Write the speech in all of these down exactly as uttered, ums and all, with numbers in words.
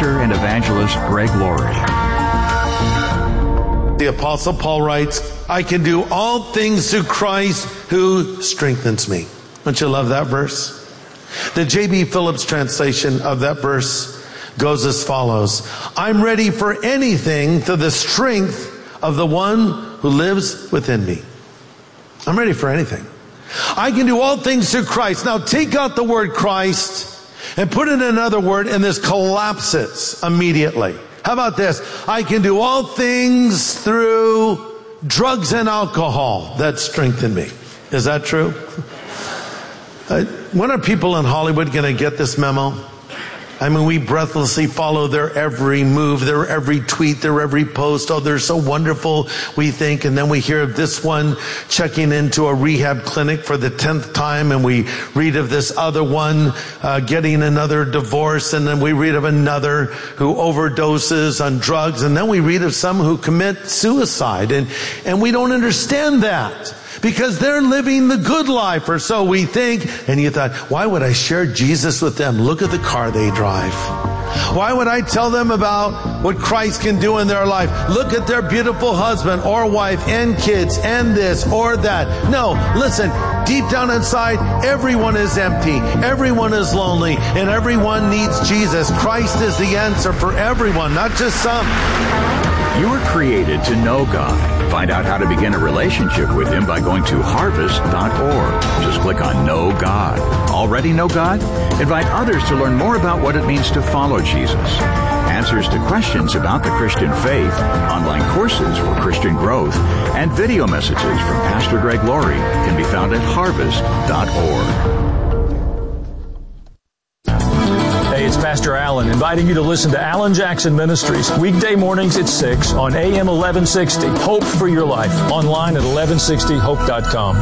pastor and evangelist Greg Laurie. The Apostle Paul writes, I can do all things through Christ who strengthens me. Don't you love that verse? The J B Phillips translation of that verse goes as follows. I'm ready for anything through the strength of the one who lives within me. I'm ready for anything. I can do all things through Christ. Now take out the word Christ and put in another word, and this collapses immediately. How about this? I can do all things through drugs and alcohol that strengthen me. Is that true? Uh, when are people in Hollywood going to get this memo? I mean, we breathlessly follow their every move, their every tweet, their every post. Oh, they're so wonderful, we think. And then we hear of this one checking into a rehab clinic for the tenth time. And we read of this other one uh, getting another divorce. And then we read of another who overdoses on drugs. And then we read of some who commit suicide. And, and we don't understand that, because they're living the good life, or so we think. And you thought, why would I share Jesus with them? Look at the car they drive. Why would I tell them about what Christ can do in their life? Look at their beautiful husband or wife and kids and this or that. No, listen, deep down inside, everyone is empty. Everyone is lonely, and everyone needs Jesus. Christ is the answer for everyone, not just some. You were created to know God. Find out how to begin a relationship with Him by going to harvest dot org. Just click on Know God. Already know God? Invite others to learn more about what it means to follow Jesus. Answers to questions about the Christian faith, online courses for Christian growth, and video messages from Pastor Greg Laurie can be found at harvest dot org. Hey, it's Pastor Allen, inviting you to listen to Alan Jackson Ministries, weekday mornings at six on A M eleven sixty. Hope for your life. Online at eleven sixty hope dot com.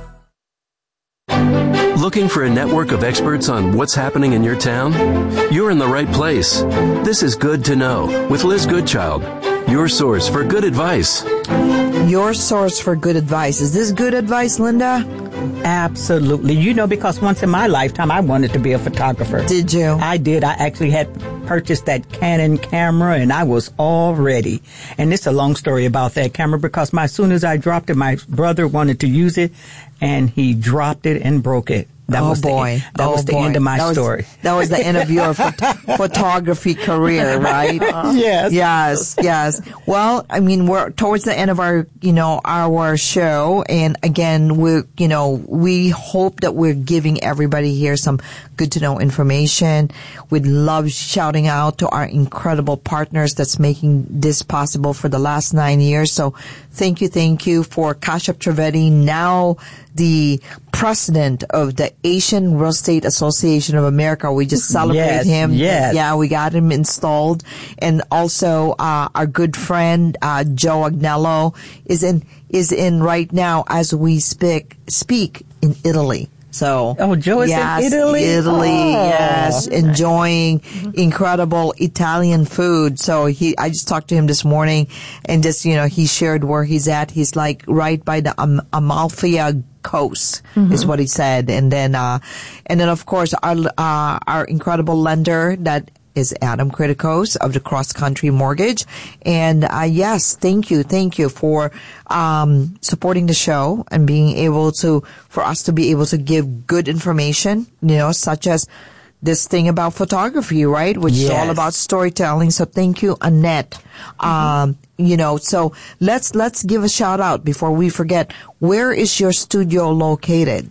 Looking for a network of experts on what's happening in your town? You're in the right place. This is Good to Know with Liz Goodchild, your source for good advice. Your source for good advice. Is this good advice, Linda? Absolutely. You know, because once in my lifetime, I wanted to be a photographer. Did you? I did. I actually had purchased that Canon camera, and I was all ready. And it's a long story about that camera, because my, as soon as I dropped it, my brother wanted to use it, and he dropped it and broke it. That oh was boy! The, that oh was the boy. end of my that was, story. That was the end of your phot- photography career, right? Uh, yes. Yes. Yes. Well, I mean, we're towards the end of our, you know, our show, and again, we, you know, we hope that we're giving everybody here some good to know information. We'd love shouting out to our incredible partners that's making this possible for the last nine years. So, thank you, thank you for Kashyap Trivedi, now the president of the Asian Real Estate Association of America. We just celebrate yes, him. Yes. Yeah, we got him installed. And also, uh, our good friend, uh, Joe Agnello is in, is in right now as we speak, speak in Italy. So, oh, Joe is yes, in Italy? Italy, oh. yes, enjoying incredible Italian food. So he, I just talked to him this morning, and just, you know, he shared where he's at. He's like right by the um, Amalfi Coast, mm-hmm. is what he said. And then, uh, and then of course our, uh, our incredible lender that is Adam Criticos of the Cross Country Mortgage. And, uh, yes, thank you. Thank you for, um, supporting the show and being able to, for us to be able to give good information, you know, such as this thing about photography, right? Which yes. is all about storytelling. So thank you, Annette. Mm-hmm. Um, you know, so let's, let's give a shout out before we forget. Where is your studio located?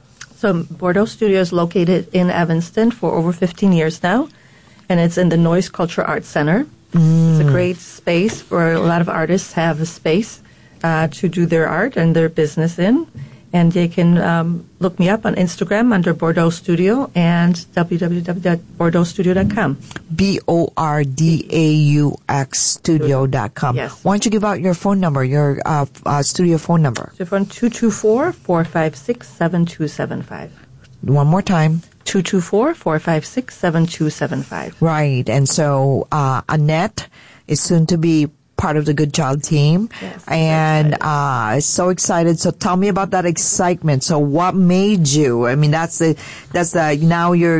So Bordeaux Studio is located in Evanston for over fifteen years now. And it's in the Noise Culture Arts Center. Mm. It's a great space where a lot of artists have a space uh, to do their art and their business in. And they can um, look me up on Instagram under Bordeaux Studio and w w w dot bordeaux studio dot com. B O R D A U X studio dot com. Yes. Why don't you give out your phone number, your uh, uh, studio phone number? So phone two two four, four five six, seven two seven five. One more time. two two four, four five six, seven two seven five. Right. And so uh, Annette is soon to be part of the Good Child team. Yes, and uh so excited. So tell me about that excitement. So what made you? I mean, that's the that's the now you're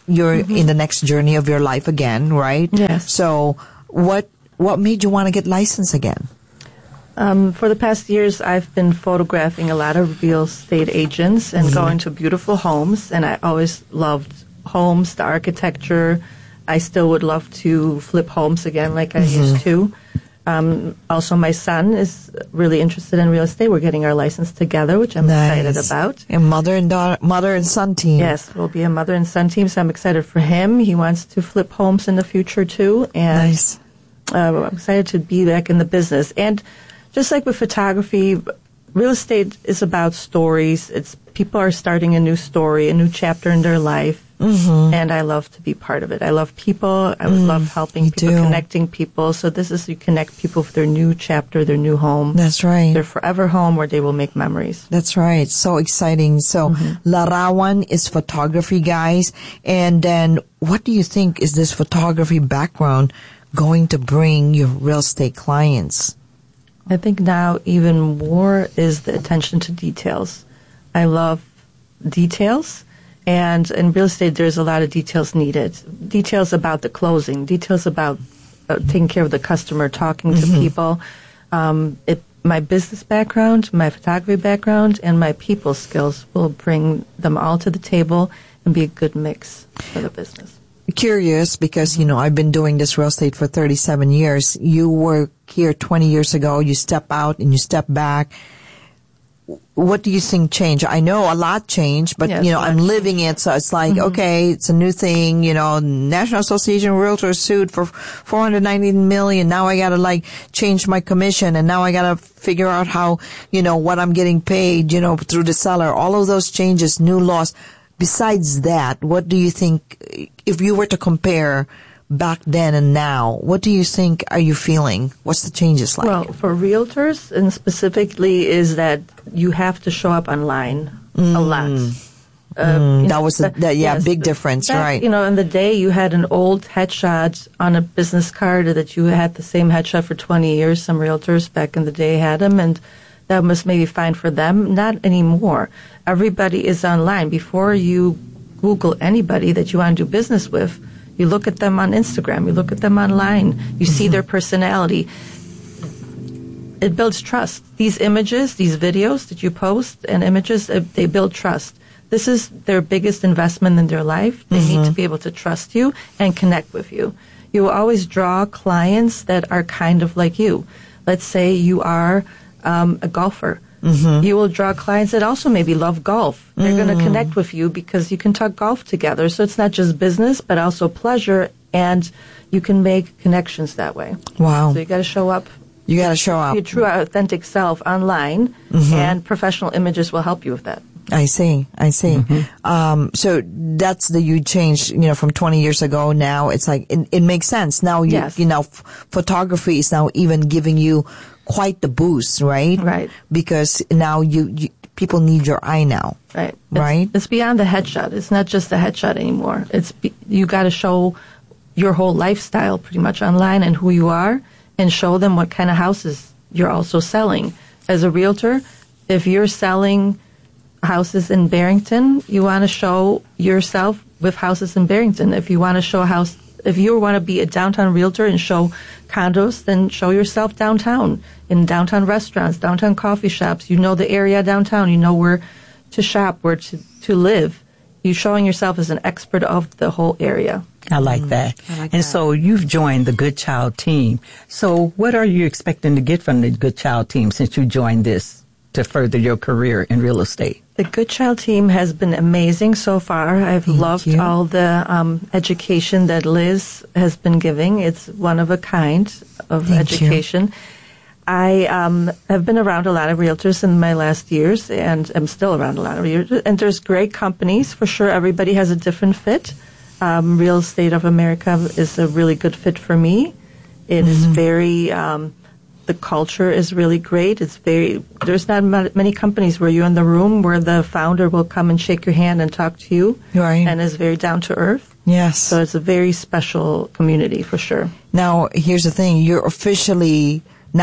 you're Mm-hmm. in the next journey of your life again, right? Yes. So what what made you want to get licensed again? Um, for the past years, I've been photographing a lot of real estate agents and going to beautiful homes, and I always loved homes, the architecture. I still would love to flip homes again like I used to. Um, also, my son is really interested in real estate. We're getting our license together, which I'm excited about. A mother and daughter, mother and son team. Yes, we'll be a mother and son team, so I'm excited for him. He wants to flip homes in the future, too. And Nice. uh, I'm excited to be back in the business. And just like with photography, real estate is about stories. It's people are starting a new story, a new chapter in their life, mm-hmm. and I love to be part of it. I love people. I mm, love helping people, do. connecting people. So this is you connect people with their new chapter, their new home. That's right. Their forever home where they will make memories. That's right. So exciting. So Mm-hmm. Larawan is photography, guys. And then what do you think is this photography background going to bring your real estate clients? I think now even more is the attention to details. I love details, and in real estate there's a lot of details needed. Details about the closing, details about uh, taking care of the customer, talking Mm-hmm. to people. Um, it, my business background, my photography background, and my people skills will bring them all to the table and be a good mix for the business. Curious because, you know, I've been doing this real estate for thirty-seven years. You were here twenty years ago. You step out and you step back. What do you think changed? I know a lot changed, but, Yes, you know, a I'm lot living it. So it's like, okay, it's a new thing. You know, National Association of Realtors sued for four hundred ninety million. Now I got to like change my commission, and now I got to figure out how, you know, what I'm getting paid, you know, through the seller. All of those changes, new laws. Besides that, what do you think, if you were to compare back then and now, what do you think are you feeling? What's the changes like? Well, for realtors, and specifically, is that you have to show up online a lot. Uh, you that know, was a, ba- that, yeah, yes, big difference, back, right? You know, in the day, you had an old headshot on a business card that you had the same headshot for twenty years. Some realtors back in the day had them, and that was maybe fine for them. Not anymore. Everybody is online. Before you Google anybody that you want to do business with, you look at them on Instagram, you look at them online, you see their personality. It builds trust. These images, these videos that you post and images, uh, they build trust. This is their biggest investment in their life. They need to be able to trust you and connect with you. You will always draw clients that are kind of like you. Let's say you are um, a golfer. Mm-hmm. You will draw clients that also maybe love golf. They're mm. going to connect with you because you can talk golf together. So it's not just business, but also pleasure, and you can make connections that way. Wow. So you got to show up. You got to show up. Your true, authentic self online, mm-hmm. and professional images will help you with that. I see. I see. Mm-hmm. Um, so that's the huge change, you know, from twenty years ago. Now it's like, it, it makes sense. Now, you, Yes. you know, f- photography is now even giving you quite the boost, right? Right. Because now you, you people need your eye now. Right. Right. It's, it's beyond the headshot. It's not just the headshot anymore. It's be, you got to show your whole lifestyle pretty much online and who you are, and show them what kind of houses you're also selling. As a realtor, if you're selling houses in Barrington, you want to show yourself with houses in Barrington. If you want to show a house, if you want to be a downtown realtor and show condos, then show yourself downtown, in downtown restaurants, downtown coffee shops. You know the area downtown. You know where to shop, where to, to live. You're showing yourself as an expert of the whole area. I like that. I like and that. so you've joined the Good Child team. So what are you expecting to get from the Good Child team since you joined this to further your career in real estate? The Good Child team has been amazing so far. I've Thank loved you. all the um, education that Liz has been giving. It's one of a kind of Thank you. education. I um, have been around a lot of realtors in my last years, and I'm still around a lot of realtors. And there's great companies. For sure, everybody has a different fit. Um, Real Estate of America is a really good fit for me. It is very... Um, The culture is really great. It's very, there's not ma- many companies where you're in the room where the founder will come and shake your hand and talk to you. Right. And is very down to earth. Yes. So it's a very special community for sure. Now, here's the thing. You're officially not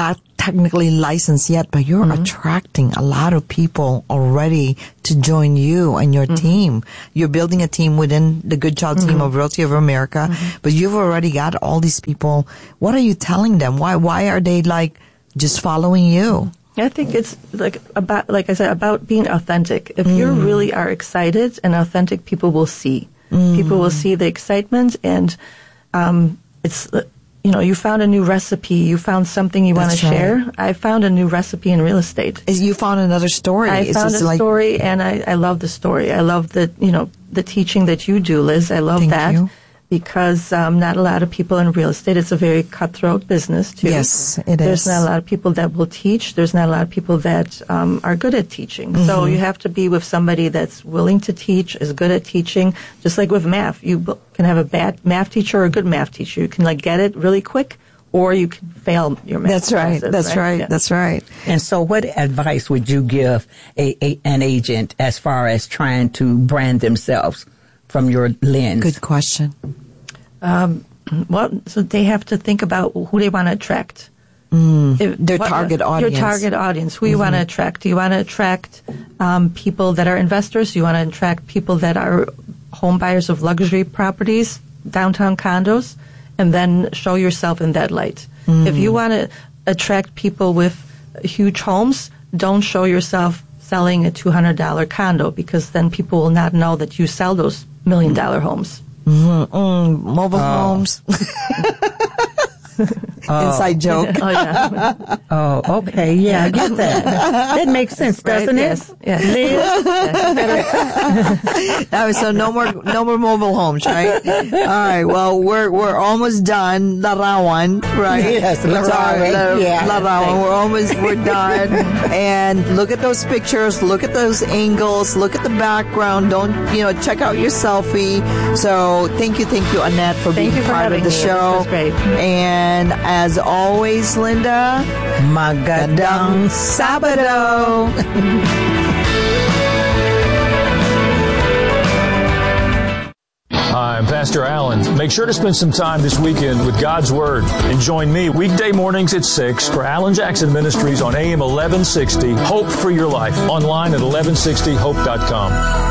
technically licensed yet, but you're mm-hmm. attracting a lot of people already to join you and your mm-hmm. team. You're building a team within the Good Child mm-hmm. team of Realty of America, mm-hmm. but you've already got all these people. What are you telling them? Why, why are they like just following you? I think it's like about, like I said, about being authentic. If mm. you really are excited and authentic, people will see. Mm. People will see the excitement, and um, it's, you know, you found a new recipe, you found something you want to share. Right. I found a new recipe in real estate. You found another story. I it's found a like... story, and I, I love the story. I love the, you know, the teaching that you do, Liz. I love Thank that. You. Because um, not a lot of people in real estate. It's a very cutthroat business, too. Yes, it There's is. There's not a lot of people that will teach. There's not a lot of people that um, are good at teaching. Mm-hmm. So you have to be with somebody that's willing to teach, is good at teaching. Just like with math, you b- can have a bad math teacher or a good math teacher. You can like get it really quick, or you can fail your math. That's right. classes, that's right. right. Yeah. That's right. And so, what advice would you give a, a an agent as far as trying to brand themselves from your lens? Good question. Um, well, so they have to think about who they want to attract. Mm, if, their what, target audience. Your target audience. Who mm-hmm. you want to attract. Do you want to attract um, people that are investors? Do you want to attract people that are home buyers of luxury properties, downtown condos? And then show yourself in that light. Mm. If you want to attract people with huge homes, don't show yourself selling a two hundred dollars condo, because then people will not know that you sell those million dollar homes. Mm-hmm. Mm, mobile oh. homes. oh. Inside joke. Oh, yeah. Oh, okay. Yeah, I get that. That makes sense, doesn't right? it? Yes. yes. Yes. So no more, no more mobile homes, right? All right. Well, we're we're almost done. Larawan, right? Yes, Larawan. Sorry, La, yeah. Larawan. We're almost we're done. And look at those pictures. Look at those angles. Look at the background. Don't you know? Check out your selfie. So thank you, thank you, Annette, for thank being for part of the me. show. This was great. And as always, Linda, Magadang Sabado. Hi, I'm Pastor Allen. Make sure to spend some time this weekend with God's Word and join me weekday mornings at six for Alan Jackson Ministries on A M eleven sixty, Hope for Your Life, online at eleven sixty hope dot com.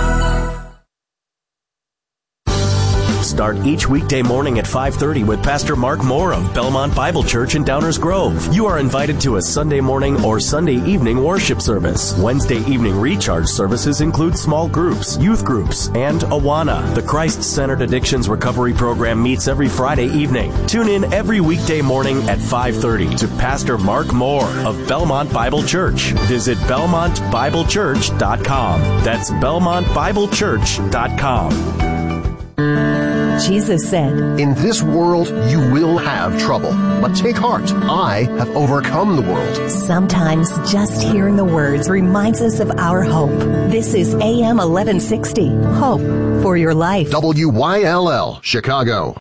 Start each weekday morning at five thirty with Pastor Mark Moore of Belmont Bible Church in Downers Grove. You are invited to a Sunday morning or Sunday evening worship service. Wednesday evening recharge services include small groups, youth groups, and Awana. The Christ-Centered Addictions Recovery Program meets every Friday evening. Tune in every weekday morning at five thirty to Pastor Mark Moore of Belmont Bible Church. Visit belmont bible church dot com. That's belmont bible church dot com. Jesus said, "In this world you will have trouble, but take heart. I have overcome the world." Sometimes just hearing the words reminds us of our hope. This is A M eleven sixty, Hope for Your Life. W Y L L, Chicago.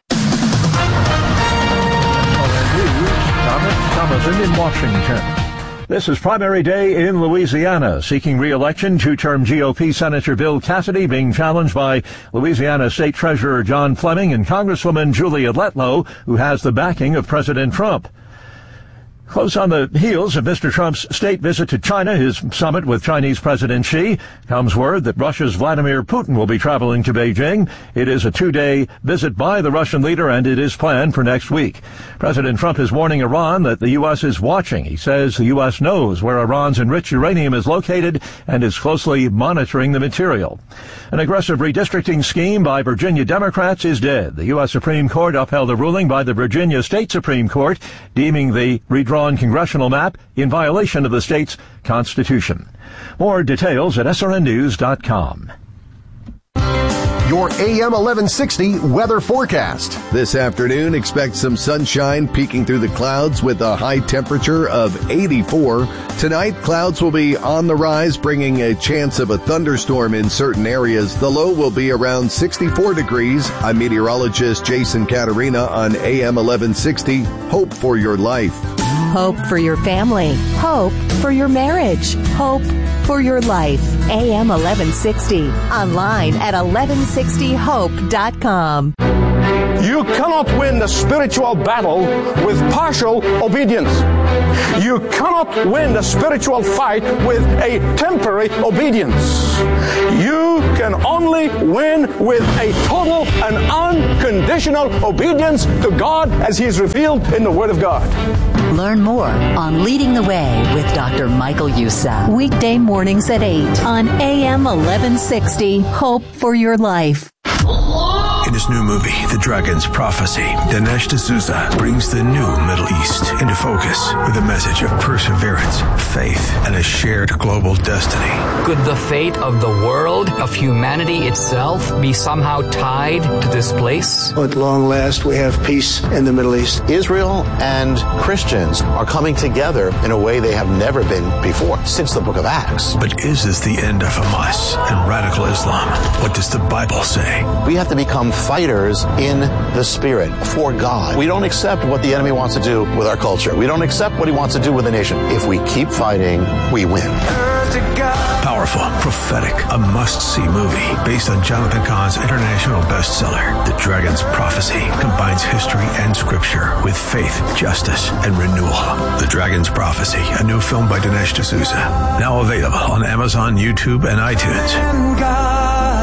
Thomas Thomason in Washington. This is primary day in Louisiana. Seeking re-election, two-term G O P Senator Bill Cassidy being challenged by Louisiana State Treasurer John Fleming and Congresswoman Julia Letlow, who has the backing of President Trump. Close on the heels of Mister Trump's state visit to China, his summit with Chinese President Xi, comes word that Russia's Vladimir Putin will be traveling to Beijing. It is a two-day visit by the Russian leader, and it is planned for next week. President Trump is warning Iran that the U S is watching. He says the U S knows where Iran's enriched uranium is located and is closely monitoring the material. An aggressive redistricting scheme by Virginia Democrats is dead. The U S Supreme Court upheld a ruling by the Virginia State Supreme Court deeming the redrawn congressional map in violation of the state's constitution. More details at S R N news dot com. Your A M eleven sixty weather forecast. This afternoon, expect some sunshine peeking through the clouds with a high temperature of eighty-four. Tonight, clouds will be on the rise, bringing a chance of a thunderstorm in certain areas. The low will be around sixty-four degrees. I'm meteorologist Jason Caterina on A M eleven sixty. Hope for your life. Hope for your family. Hope for your marriage. Hope for your life. A M eleven sixty. Online at eleven sixty hope dot com. You cannot win the spiritual battle with partial obedience. You cannot win the spiritual fight with a temporary obedience. You can only win with a total and unconditional obedience to God as He is revealed in the Word of God. Learn more on Leading the Way with Doctor Michael Youssef. Weekday mornings at eight on A M eleven sixty. Hope for your life. In his new movie, The Dragon's Prophecy, Dinesh D'Souza brings the new Middle East into focus with a message of perseverance, faith, and a shared global destiny. Could the fate of the world, of humanity itself, be somehow tied to this place? At long last, we have peace in the Middle East. Israel and Christians are coming together in a way they have never been before, since the book of Acts. But is this the end of Hamas and radical Islam? What does the Bible say? We have to become fighters in the Spirit for God. We don't accept what the enemy wants to do with our culture. We don't accept what he wants to do with the nation. If we keep fighting, we win. Powerful, prophetic, a must-see movie based on Jonathan Cahn's international bestseller, The Dragon's Prophecy, combines history and scripture with faith, justice, and renewal. The Dragon's Prophecy, a new film by Dinesh D'Souza, now available on Amazon, YouTube, and iTunes.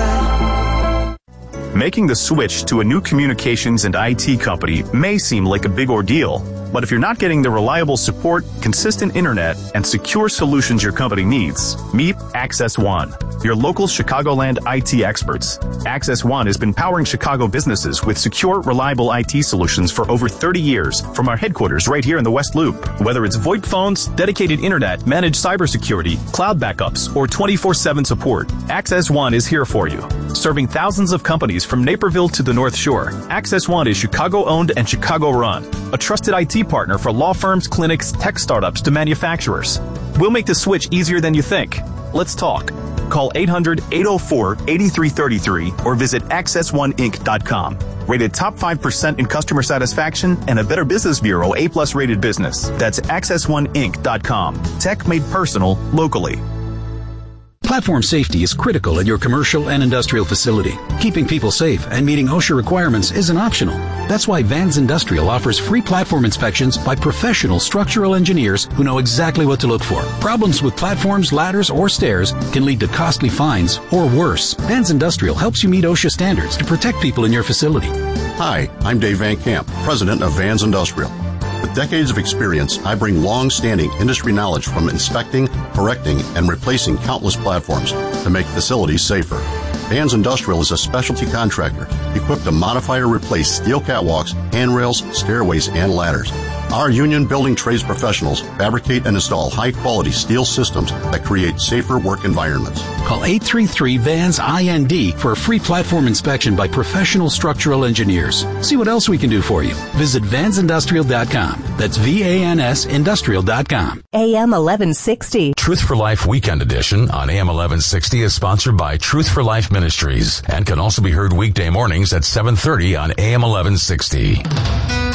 Making the switch to a new communications and I T company may seem like a big ordeal, but if you're not getting the reliable support, consistent internet, and secure solutions your company needs, meet Access One, your local Chicagoland I T experts. Access One has been powering Chicago businesses with secure, reliable I T solutions for over thirty years from our headquarters right here in the West Loop. Whether it's VoIP phones, dedicated internet, managed cybersecurity, cloud backups, or twenty-four seven support, Access One is here for you. Serving thousands of companies from Naperville to the North Shore, Access One is Chicago-owned and Chicago-run, a trusted I T partner for law firms, clinics, tech startups to manufacturers. We'll make the switch easier than you think. Let's talk. Call eight hundred, eight oh four, eight three three three or visit access one inc dot com. Rated top five percent in customer satisfaction and a Better Business Bureau A-plus rated business. That's access one inc dot com. Tech made personal, locally. Platform safety is critical at your commercial and industrial facility. Keeping people safe and meeting OSHA requirements isn't optional. That's why Vans Industrial offers free platform inspections by professional structural engineers who know exactly what to look for. Problems with platforms, ladders, or stairs can lead to costly fines or worse. Vans Industrial helps you meet OSHA standards to protect people in your facility. Hi, I'm Dave Van Camp, president of Vans Industrial. With decades of experience, I bring long-standing industry knowledge from inspecting, correcting, and replacing countless platforms to make facilities safer. Vans Industrial is a specialty contractor equipped to modify or replace steel catwalks, handrails, stairways, and ladders. Our union building trades professionals fabricate and install high-quality steel systems that create safer work environments. Call eight three three, V A N S I N D for a free platform inspection by professional structural engineers. See what else we can do for you. Visit vans industrial dot com. That's V A N S industrial dot com. A M eleven sixty. Truth for Life Weekend Edition on A M eleven sixty is sponsored by Truth for Life Ministries and can also be heard weekday mornings at seven thirty on A M eleven sixty.